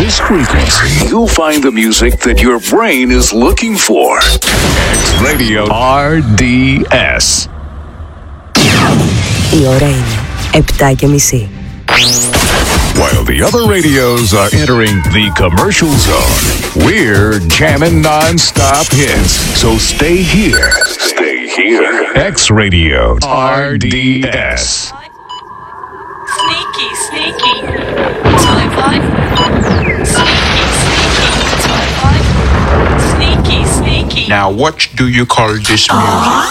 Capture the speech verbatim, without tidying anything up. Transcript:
this frequency, you'll find the music that your brain is looking for. X Radio αρ ντι ες. Η ώρα είναι επτά και μισή. While the other radios are entering the commercial zone, we're jamming non-stop hits. So stay here. Stay here. X Radio αρ ντι ες. Sneaky, sneaky. Time five. Sneaky, sneaky. Time five. Sneaky, sneaky. Now, what do you call this music?